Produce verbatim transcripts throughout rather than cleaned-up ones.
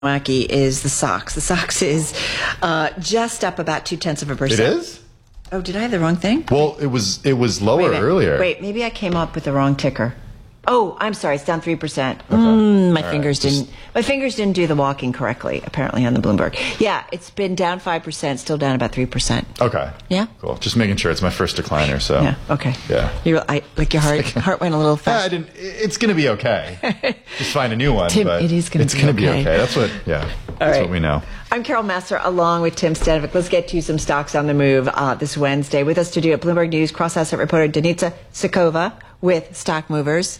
wacky is the SOX. The SOX is uh, just up about two tenths of a percent. It is? Oh, did I have the wrong thing? Well, it was it was lower Wait earlier. Wait, maybe I came up with the wrong ticker. Oh, I'm sorry. It's down three percent. Okay. Mm, my All fingers right. didn't. My fingers didn't do the walking correctly. Apparently on the Bloomberg. Yeah, it's been down five percent. Still down about three percent. Okay. Yeah. Cool. Just making sure. It's my first decliner. So. Yeah. Okay. Yeah. You're, I, like your heart heart went a little fast. I didn't. It's going to be okay. Just find a new one. Tim, but it is going to be, be, okay. be okay. That's what. Yeah. All that's right. what we know. I'm Carol Massar, along with Tim Stanovic. Let's get to some stocks on the move uh, this Wednesday. With us today at Bloomberg News, cross-asset reporter Denitsa Sokova with Stock Movers.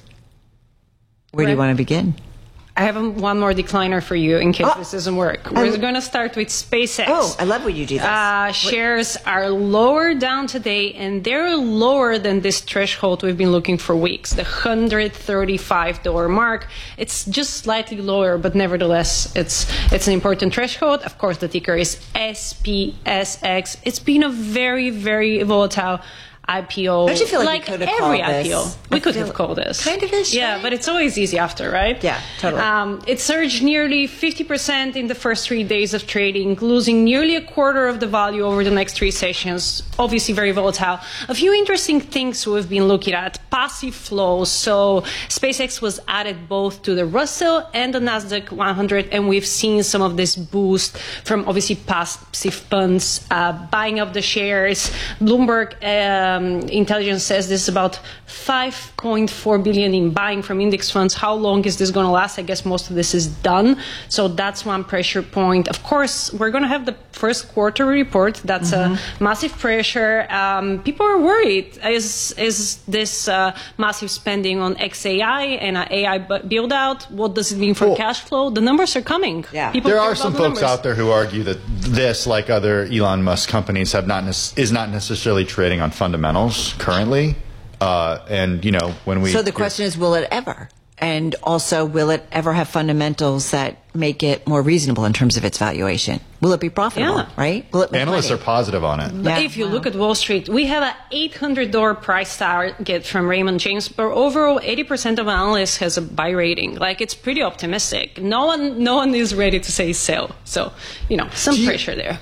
Where do you want to begin? I have one more decliner for you in case oh, this doesn't work. We're going to start with SpaceX. Oh, I love when you do this. Uh, shares are lower down today, and they're lower than this threshold we've been looking for weeks, the one hundred thirty-five dollar mark. It's just slightly lower, but nevertheless, it's it's an important threshold. Of course, the ticker is S P S X. It's been a very, very volatile I P O. Don't you feel like, like we could have every called I P O. This? We I could have called this. Kind of is. Yeah, right? but it's always easy after, right? Yeah, totally. Um, it surged nearly fifty percent in the first three days of trading, losing nearly a quarter of the value over the next three sessions. Obviously very volatile. A few interesting things we've been looking at. Passive flows. So SpaceX was added both to the Russell and the NASDAQ one hundred, and we've seen some of this boost from obviously passive funds uh, buying up the shares. Bloomberg um, Intelligence says this is about five point four billion in buying from index funds. How long is this going to last? I guess most of this is done. So that's one pressure point. Of course, we're going to have the first quarter report. That's mm-hmm. a massive pressure. Um, people are worried. Is is this uh, massive spending on X A I and uh, A I build out? What does it mean for well, cash flow? The numbers are coming. Yeah. There are some the folks numbers. out there who argue that this, like other Elon Musk companies, have not is not necessarily trading on fundamentals currently. Uh, and, you know, when we... So the question is, will it ever? And also, will it ever have fundamentals that make it more reasonable in terms of its valuation? Will it be profitable, yeah. right? Will it make Analysts money? are positive on it. But yeah. if you wow. look at Wall Street, we have an eight hundred dollar price target from Raymond James, but overall eighty percent of analysts has a buy rating. Like, it's pretty optimistic. No one, no one is ready to say sell. So, you know, some you, pressure there.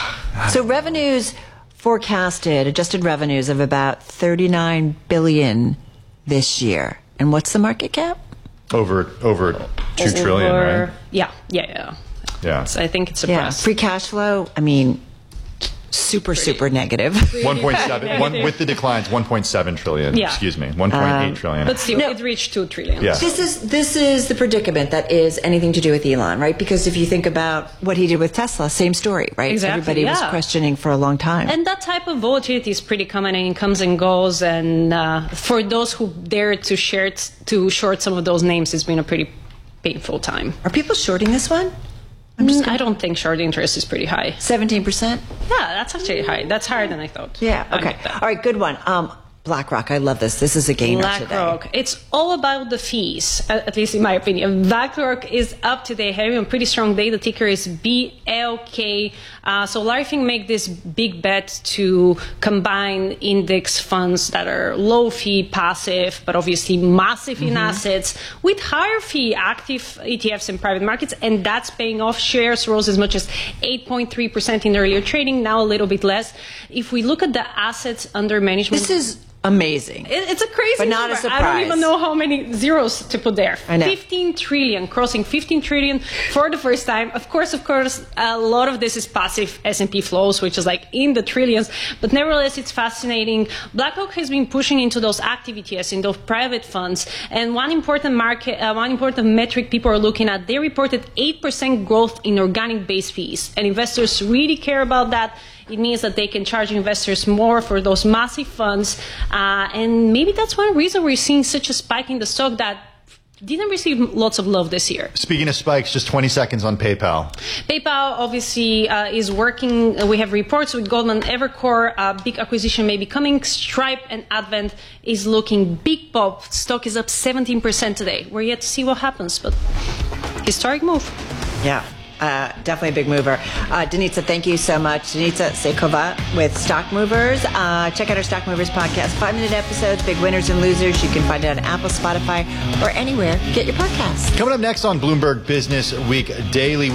So revenues forecasted, adjusted revenues of about thirty-nine billion dollars this year. And what's the market cap? Over over two over, trillion, right? Yeah, yeah, yeah. Yeah. So I think it's a Yeah. press. Free cash flow, I mean, super, Pretty. super negative. one point seven, one, with the declines, one point seven trillion, yeah. excuse me, one point eight um, trillion. But still, no. it reached two trillion. Yeah. This is, this is the predicament that is anything to do with Elon, right? Because if you think about what he did with Tesla, same story, right? Exactly, Everybody yeah. was questioning for a long time. And that type of volatility is pretty common, and it comes and goes. And uh, for those who dare to short, to short some of those names, it's been a pretty painful time. Are people shorting this one? I'm just I don't think short interest is pretty high. seventeen percent? Yeah, that's actually high. That's higher than I thought. Yeah, okay. All right, good one. Um, BlackRock, I love this. This is a gainer BlackRock. today. It's all about the fees, at least in my opinion. BlackRock is up today, having a pretty strong day. The ticker is B L K. Uh, so Larry Fink make this big bet to combine index funds that are low fee, passive, but obviously massive in mm-hmm. assets with higher fee active E T Fs in private markets, and that's paying off. Shares rose as much as eight point three percent in earlier trading, now a little bit less. If we look at the assets under management... This is amazing. It's a crazy but not number. a surprise. I don't even know how many zeros to put there. I know. fifteen trillion, crossing fifteen trillion for the first time. Of course, of course, a lot of this is passive S and P flows, which is like in the trillions. But nevertheless, it's fascinating. BlackRock has been pushing into those activities, in those private funds. And one important market, uh, one important metric people are looking at, they reported eight percent growth in organic base fees. And investors really care about that. It means that they can charge investors more for those massive funds. Uh, and maybe that's one reason we're seeing such a spike in the stock that didn't receive lots of love this year. Speaking of spikes, just twenty seconds on PayPal. PayPal obviously uh, is working. Uh, we have reports with Goldman, Evercore. Uh, big acquisition may be coming. Stripe and Advent is looking big pop. Stock is up seventeen percent today. We're yet to see what happens, but historic move. Yeah. Uh, definitely a big mover. Uh, Denitsa, thank you so much. Denitsa Sekova with Stock Movers. Uh, check out our Stock Movers podcast. Five-minute episodes, big winners and losers. You can find it on Apple, Spotify, or anywhere you get your podcasts. Coming up next on Bloomberg Business Week Daily.